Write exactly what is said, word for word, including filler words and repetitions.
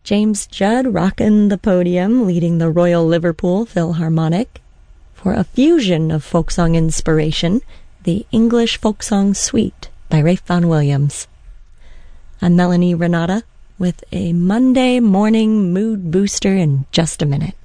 James Judd rocking the podium, leading the Royal Liverpool Philharmonic for a fusion of folk song inspiration, the English Folk Song Suite by Ralph Vaughan Williams. I'm Melanie Renata with a Monday morning mood booster in just a minute.